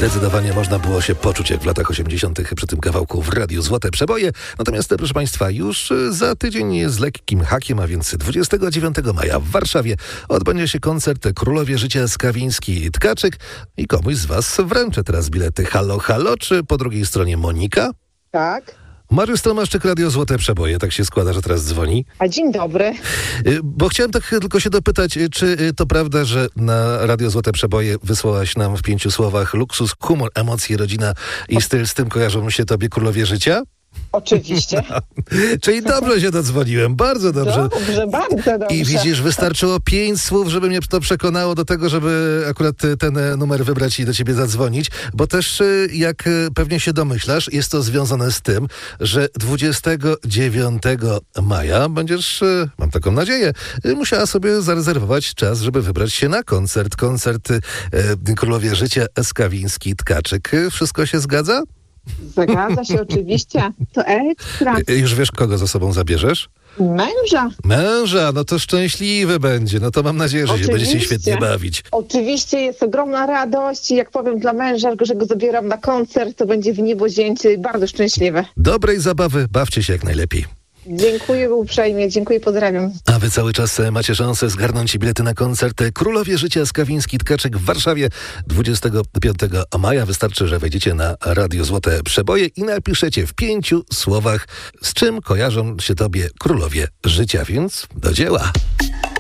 Zdecydowanie można było się poczuć jak w latach 80. przy tym kawałku w Radiu Złote Przeboje. Natomiast, proszę Państwa, już za tydzień z lekkim hakiem, a więc 29 maja w Warszawie odbędzie się koncert Królowie Życia Skawiński-Tkaczyk i komuś z Was wręczę teraz bilety. Halo, halo, czy po drugiej stronie Monika? Tak. Mariusz Tomaszczyk, Radio Złote Przeboje. Tak się składa, że teraz dzwoni. A dzień dobry. Bo chciałem tak tylko się dopytać, czy to prawda, że na Radio Złote Przeboje wysłałaś nam w 5 słowach luksus, humor, emocje, rodzina i styl, z tym kojarzą się tobie Królowie Życia? Oczywiście. Czyli dobrze się dodzwoniłem, bardzo dobrze. Dobrze, bardzo dobrze. I widzisz, wystarczyło 5 słów, żeby mnie to przekonało do tego, żeby akurat ten numer wybrać i do ciebie zadzwonić, bo też, jak pewnie się domyślasz, jest to związane z tym, że 29 maja będziesz, mam taką nadzieję, musiała sobie zarezerwować czas, żeby wybrać się na koncert. Koncert Królowie Życia Skawiński-Tkaczyk. Wszystko się zgadza? Zgadza się oczywiście. To ekstra. Już wiesz, kogo za sobą zabierzesz? Męża. Męża, no to szczęśliwy będzie. No to mam nadzieję, że się będziecie świetnie bawić. Oczywiście jest ogromna radość i jak powiem dla męża, że go zabieram na koncert, to będzie w niebo wzięty bardzo szczęśliwy. Dobrej zabawy, bawcie się jak najlepiej. Dziękuję uprzejmie, dziękuję, pozdrawiam. A wy cały czas macie szansę zgarnąć bilety na koncert Królowie Życia Skawiński-Tkaczyk w Warszawie 25 maja. Wystarczy, że wejdziecie na Radio Złote Przeboje i napiszecie w 5 słowach, z czym kojarzą się tobie Królowie Życia, więc do dzieła.